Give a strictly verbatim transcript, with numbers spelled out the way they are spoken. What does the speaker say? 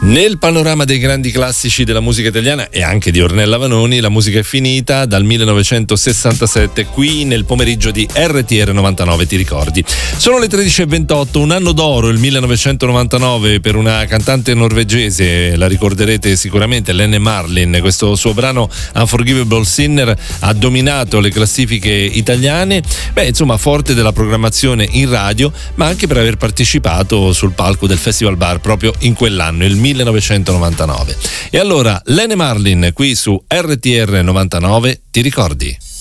Nel panorama dei grandi classici della musica italiana e anche di Ornella Vanoni, la musica è finita dal millenovecentosessantasette qui nel pomeriggio di R T R novantanove, ti ricordi? Sono le tredici e ventotto, un anno d'oro il millenovecentonovantanove per una cantante norvegese, la ricorderete sicuramente, Lene Marlin. Questo suo brano Unforgivable Sinner ha dominato le classifiche italiane, beh insomma forte della programmazione in radio, ma anche per aver partecipato sul palco del Festival Bar proprio in quell'anno, il millenovecentonovantanove. E allora Lene Marlin qui su R T R novantanove, ti ricordi?